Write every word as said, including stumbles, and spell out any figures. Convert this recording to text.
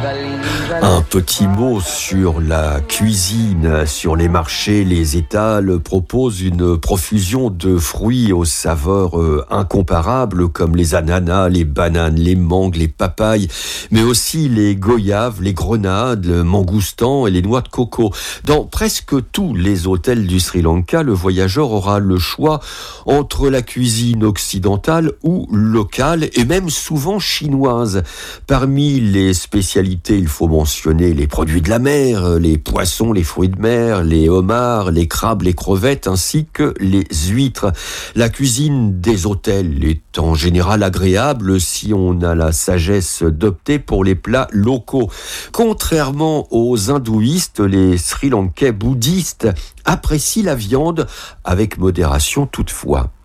Un petit mot sur la cuisine. Sur les marchés, les étals proposent une profusion de fruits aux saveurs euh, incomparables comme les ananas, les bananes, les mangues, les papayes, mais aussi les goyaves, les grenades, le mangoustan et les noix de coco. Dans presque tous les hôtels du Sri Lanka, le voyageur aura le choix entre la cuisine occidentale ou locale et même souvent chinoise. Parmi les spécialités, il faut mentionner les produits de la mer, les poissons, les fruits de mer, les homards, les crabes, les crevettes, ainsi que les huîtres. La cuisine des hôtels est en général agréable si on a la sagesse d'opter pour les plats locaux. Contrairement aux hindouistes, les Sri Lankais bouddhistes apprécient la viande avec modération toutefois.